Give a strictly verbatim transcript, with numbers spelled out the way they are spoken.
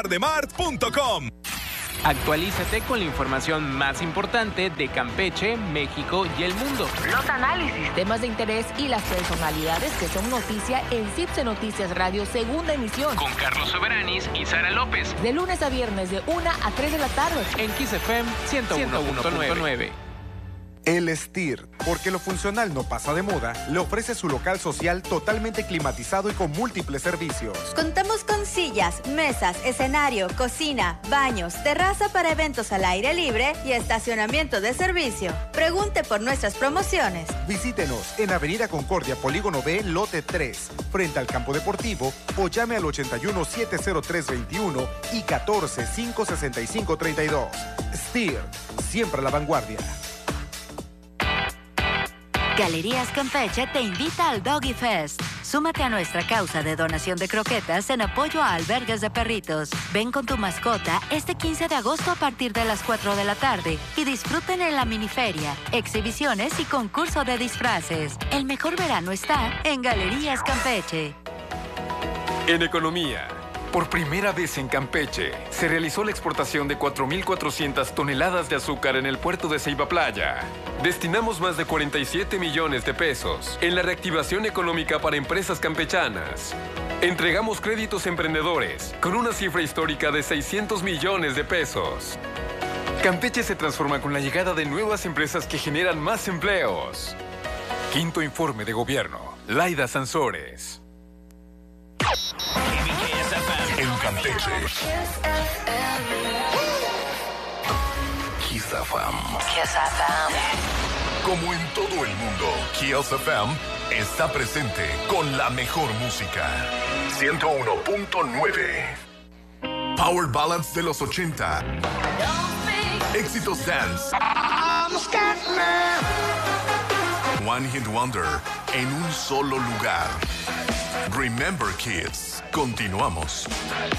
de mart punto com. Actualízate con la información más importante de Campeche, México y el mundo. Los análisis, temas de interés y las personalidades que son noticia en Cipse Noticias Radio, segunda emisión. Con Carlos Soberanis y Sara López. De lunes a viernes de una a tres de la tarde. En Kiss F M ciento uno punto nueve. El STIR, porque lo funcional no pasa de moda, le ofrece su local social totalmente climatizado y con múltiples servicios. Contamos con sillas, mesas, escenario, cocina, baños, terraza para eventos al aire libre y estacionamiento de servicio. Pregunte por nuestras promociones. Visítenos en Avenida Concordia, Polígono B, Lote tres, frente al campo deportivo, o llame al ochenta y uno, siete cero tres, veintiuno y catorce, cinco sesenta y cinco, treinta y dos. STIR, siempre a la vanguardia. Galerías Campeche te invita al Doggy Fest. Súmate a nuestra causa de donación de croquetas en apoyo a albergues de perritos. Ven con tu mascota este quince de agosto a partir de las cuatro de la tarde y disfruten en la miniferia, exhibiciones y concurso de disfraces. El mejor verano está en Galerías Campeche. En economía. Por primera vez en Campeche, se realizó la exportación de cuatro mil cuatrocientas toneladas de azúcar en el puerto de Ceiba Playa. Destinamos más de cuarenta y siete millones de pesos en la reactivación económica para empresas campechanas. Entregamos créditos a emprendedores con una cifra histórica de seiscientos millones de pesos. Campeche se transforma con la llegada de nuevas empresas que generan más empleos. Quinto informe de gobierno. Laida Sansores. En Campeche. Kiss F M. Kiss F M. Como en todo el mundo, Kiss F M está presente con la mejor música. ciento uno punto nueve. Power Ballads de los ochenta. Éxitos dance. One Hit Wonder en un solo lugar. Remember Kids. Continuamos.